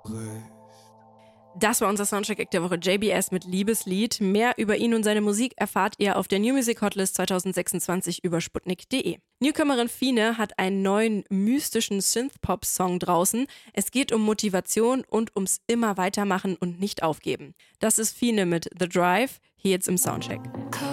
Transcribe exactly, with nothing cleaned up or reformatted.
Das war unser Soundcheck der Woche. J B S mit Liebeslied. Mehr über ihn und seine Musik erfahrt ihr auf der New Music Hotlist zwanzig sechsundzwanzig über sputnik punkt de. Newcomerin Fine hat einen neuen mystischen Synthpop-Song draußen. Es geht um Motivation und ums immer weitermachen und nicht aufgeben. Das ist Fine mit The Drive, hier jetzt im Soundcheck.